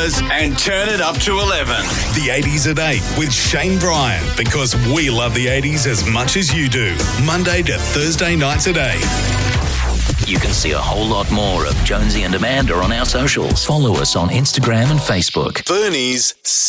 pajamas and turn it up to 11. The 80s at 8 with Shane Bryan, because we love the 80s as much as you do. Monday to Thursday nights at 8. You can see a whole lot more of Jonesy and Amanda on our socials. Follow us on Instagram and Facebook. Bernie's